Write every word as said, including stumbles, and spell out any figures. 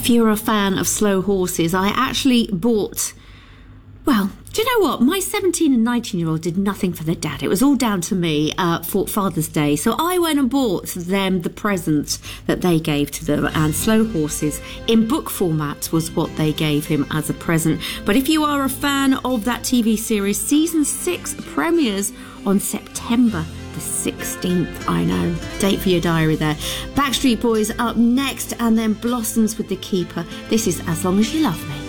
if you're a fan of slow horses, I actually bought, well, do you know what? My seventeen and nineteen year old did nothing for their dad. It was all down to me uh, for Father's Day. So I went and bought them the present that they gave to them. And Slow Horses in book format was what they gave him as a present. But if you are a fan of that T V series, season six premieres on September the sixteenth. I know. Date for your diary there. Backstreet Boys up next, and then Blossoms with The Keeper. This is As Long As You Love Me.